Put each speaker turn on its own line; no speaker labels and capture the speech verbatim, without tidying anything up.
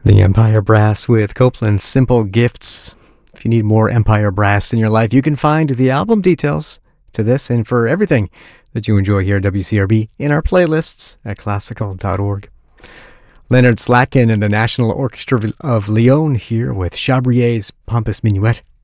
The Empire Brass with Copeland's Simple Gifts. If you need more Empire Brass in your life, you can find the album details to this and for everything that you enjoy here at W C R B in our playlists at classical dot org. Leonard Slatkin and the National Orchestra of Lyon here with Chabrier's Pompous Minuet